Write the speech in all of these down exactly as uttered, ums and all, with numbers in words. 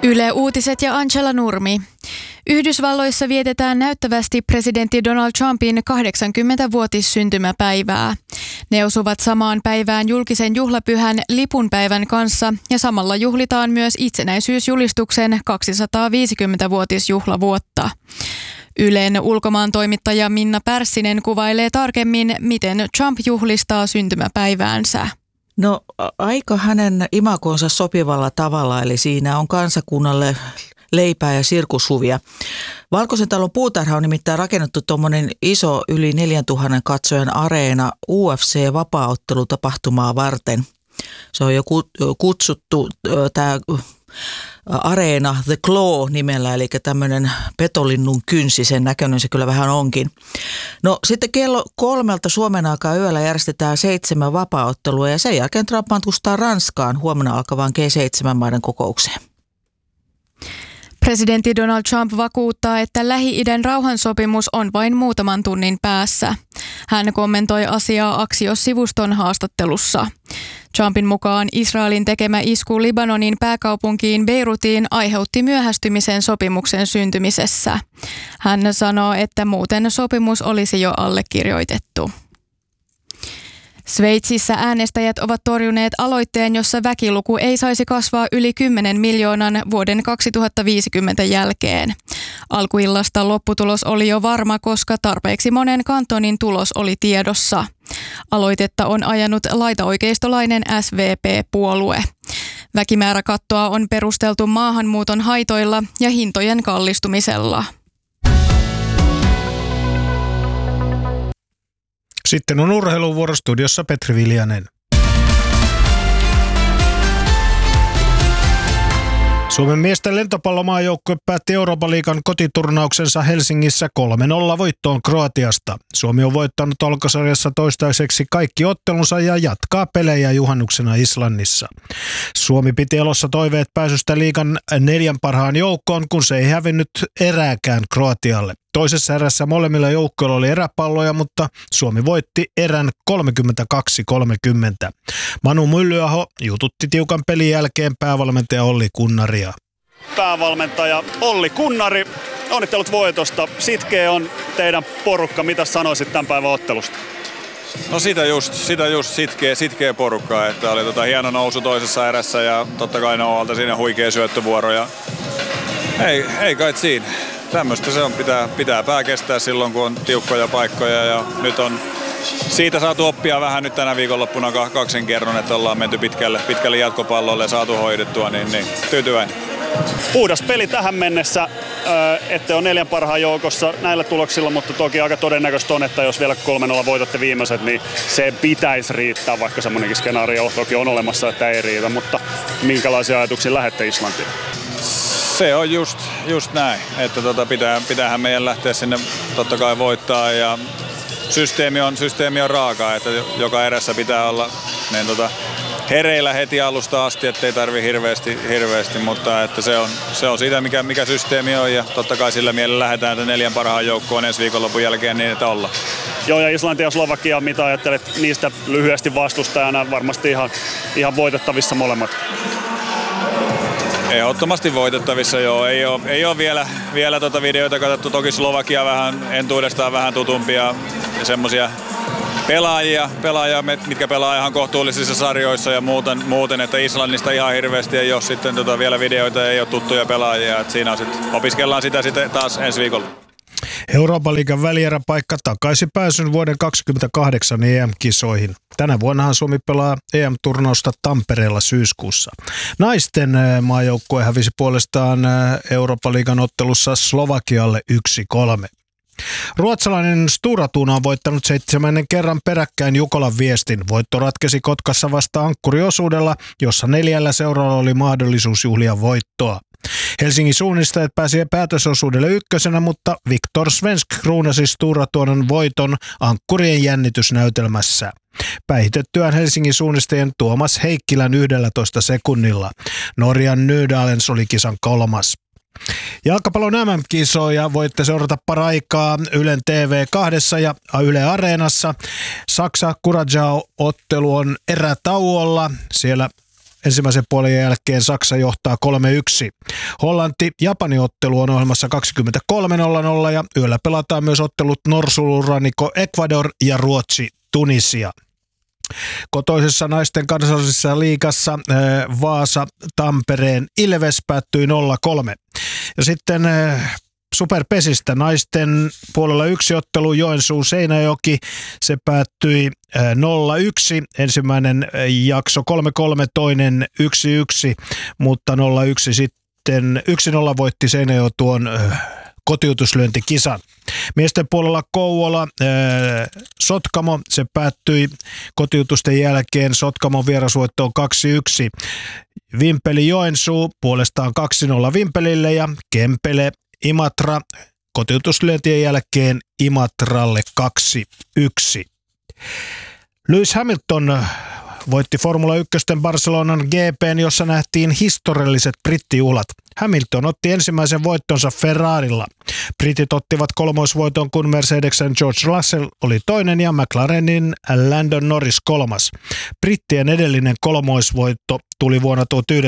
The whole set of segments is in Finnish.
Yle Uutiset ja Angela Nurmi. Yhdysvalloissa vietetään näyttävästi presidentti Donald Trumpin kahdeksankymmentävuotissyntymäpäivää. Ne osuvat samaan päivään julkisen juhlapyhän lipunpäivän kanssa ja samalla juhlitaan myös itsenäisyysjulistuksen kaksisataaviisikymmentävuotisjuhlavuotta. Ylen ulkomaantoimittaja Minna Pärssinen kuvailee tarkemmin, miten Trump juhlistaa syntymäpäiväänsä. No aika hänen imagonsa sopivalla tavalla, eli siinä on kansakunnalle leipää ja sirkushuvia. Valkoisen talon puutarha on nimittäin rakennettu tuommoinen iso yli neljäntuhannen katsojan areena U F C-vapaaottelutapahtumaa varten. Se on jo kutsuttu tämä areena The Claw nimellä, eli tämmöinen petolinnun kynsi, sen näköinen se kyllä vähän onkin. No sitten kello kolmelta Suomen aikaa yöllä järjestetään seitsemän vapaaottelua ja sen jälkeen Trump matkustaa Ranskaan huomenna alkavaan G seitsemän maiden kokoukseen. Presidentti Donald Trump vakuuttaa, että Lähi-idän rauhansopimus on vain muutaman tunnin päässä. Hän kommentoi asiaa Axios-sivuston haastattelussa. Trumpin mukaan Israelin tekemä isku Libanonin pääkaupunkiin Beirutiin aiheutti myöhästymisen sopimuksen syntymisessä. Hän sanoo, että muuten sopimus olisi jo allekirjoitettu. Sveitsissä äänestäjät ovat torjuneet aloitteen, jossa väkiluku ei saisi kasvaa yli kymmenen miljoonan vuoden kaksituhattaviisikymmentä jälkeen. Alkuillasta lopputulos oli jo varma, koska tarpeeksi monen kantonin tulos oli tiedossa. Aloitetta on ajanut laitaoikeistolainen S V P-puolue. Väkimääräkattoa on perusteltu maahanmuuton haitoilla ja hintojen kallistumisella. Sitten on urheiluvuoro, studiossa Petri Viljanen. Suomen miesten lentopallomaajoukkue päätti Euroopan liigan kotiturnauksensa Helsingissä kolme nolla voittoon Kroatiasta. Suomi on voittanut alkusarjassa toistaiseksi kaikki ottelunsa ja jatkaa pelejä juhannuksena Islannissa. Suomi piti elossa toiveet pääsystä liigan neljän parhaan joukkoon, kun se ei hävinnyt erääkään Kroatialle. Toisessa erässä molemmilla joukkoilla oli eräpalloja, mutta Suomi voitti erän kolmekymmentäkaksi kolmekymmentä. Manu Myllyaho jututti tiukan pelin jälkeen päävalmentaja Olli Kunnaria. Päävalmentaja Olli Kunnari, onnittelut voitosta. Sitkeä on teidän porukka. Mitä sanoisit tämän päivän ottelusta? No sitä just, sitä just sitkeä, sitkeä porukkaa. Että oli tota hieno nousu toisessa erässä ja totta kai Noalta siinä huikea syöttövuoro. Ja ei, ei kai siinä. Tämmöistä se on, pitää, pitää pää kestää silloin, kun on tiukkoja paikkoja ja nyt on siitä saatu oppia vähän nyt tänä viikonloppuna kaksin kerron, että ollaan menty pitkälle, pitkälle jatkopallolle ja saatu hoidettua, niin, niin tyytyväinen. Puhdas peli tähän mennessä, ette ole neljän parhaan joukossa näillä tuloksilla, mutta toki aika todennäköistä on, että jos vielä kolme nolla voitatte viimeiset, niin se pitäisi riittää, vaikka semmoinenkin skenaario toki on olemassa, että ei riitä, mutta minkälaisia ajatuksia lähette Islantiin? Se on just, just näin, että tota pitää, pitäähän meidän lähteä sinne totta kai voittaa ja systeemi on, systeemi on raaka, että joka erässä pitää olla niin tota, hereillä heti alusta asti, ettei tarvi hirveästi, hirveästi mutta että se on, se on siitä, mikä, mikä systeemi on ja totta kai sillä mielellä lähdetään tämän neljän parhaan joukkoon ensi viikonlopun jälkeen niin, että ollaan. Joo, ja Islanti ja Slovakia, mitä ajattelet niistä lyhyesti vastustajana, varmasti ihan, ihan voitettavissa molemmat. Ehdottomasti voitettavissa, joo. Ei ole, ei ole vielä, vielä tuota videoita katsottu. Toki Slovakia vähän entuudestaan vähän tutumpia ja semmoisia pelaajia, pelaajia, mitkä pelaa ihan kohtuullisissa sarjoissa ja muuten, muuten että Islannista ihan hirveästi ei ole sitten tuota vielä videoita, ei ole tuttuja pelaajia. Että siinä on sit, opiskellaan sitä sitten taas ensi viikolla. Euroopan liigan välieräpaikka takaisi pääsyn vuoden kaksikymmentäkahdeksan E M-kisoihin. Tänä vuonnahan Suomi pelaa E M-turnausta Tampereella syyskuussa. Naisten maajoukkue hävisi puolestaan Euroopan liigan ottelussa Slovakialle yksi kolme. Ruotsalainen Stura Tuna on voittanut seitsemännen kerran peräkkäin Jukolan Viestin. Voitto ratkesi Kotkassa vasta ankkuriosuudella, jossa neljällä seuralla oli mahdollisuus juhlia voittoa. Helsingin suunnistajat pääsi päätösosuudelle ykkösenä, mutta Viktor Svensk kruunasi Stura Tuonan voiton ankkurien jännitysnäytelmässä. Päihitettyään Helsingin suunnistajien Tuomas Heikkilän yksitoista sekunnilla. Norjan Nydalens oli kisan kolmas. Jalkapallon M M-kisoja voitte seurata paraikaa Ylen T V kaksi ja Yle Areenassa. Saksa-Kurajao-ottelu on erätauolla. Siellä ensimmäisen puolen jälkeen Saksa johtaa kolme yksi. Hollanti-Japani ottelu on ohjelmassa kaksikymmentäkolme nolla nolla ja yöllä pelataan myös ottelut Norsulurannikko Ecuador ja Ruotsi Tunisia. Kotoisessa naisten kansallisessa liigassa Vaasa Tampereen Ilves päättyi nolla kolme. Ja sitten Superpesistä naisten puolella yksi ottelu Joensuu Seinäjoki, se päättyi nolla yksi, ensimmäinen jakso kolme kolme, toinen yksi yksi, mutta nolla yksi sitten yksi nolla voitti Seinäjoki tuon kotiutuslyöntikisan. Miesten puolella Kouvola, ää, Sotkamo, se päättyi kotiutusten jälkeen Sotkamon vierasvoittoon kaksi yksi. Vimpeli Joensuu puolestaan kaksi nolla Vimpelille ja Kempele Imatra kotiutuslyöntien jälkeen Imatralle kaksi yksi. Lewis Hamilton voitti Formula yksi Barcelonan G P:n, jossa nähtiin historialliset brittijuhlat. Hamilton otti ensimmäisen voittonsa Ferrarilla. Britit ottivat kolmoisvoiton, kun Mercedesen George Russell oli toinen ja McLarenin Landon Norris kolmas. Brittien edellinen kolmoisvoitto tuli vuonna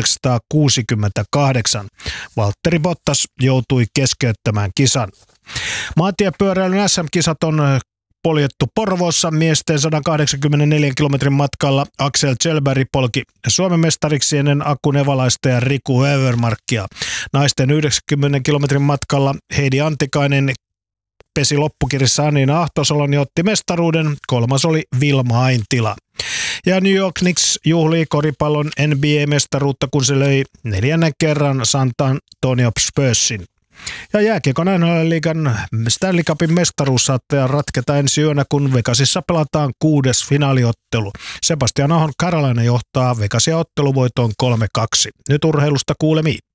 tuhatyhdeksänsataakuusikymmentäkahdeksan. Valtteri Bottas joutui keskeyttämään kisan. Maantiepyöräilyn S M-kisat on poljettu Porvoossa. Miesten sata kahdeksankymmentäneljä kilometrin matkalla Axel Kjellberg polki Suomen mestariksi ennen Aku Nevalaista ja Riku Övermarkia. Naisten yhdeksänkymmentä kilometrin matkalla Heidi Antikainen pesi loppukirjassa Anniina Ahtosalon ja otti mestaruuden. Kolmas oli Vilma Aintila. Ja New York Knicks juhlii koripallon N B A-mestaruutta, kun se löi neljännen kerran San Antonio Spursin. Ja jääkiekon N H L-liigan Stanley Cupin mestaruus saattaa ratketa ensi yönä, kun Vegasissa pelataan kuudes finaaliottelu. Sebastian Ahon Carolina johtaa Vegasia otteluvoitoon kolme kaksi. Nyt urheilusta kuulemiin.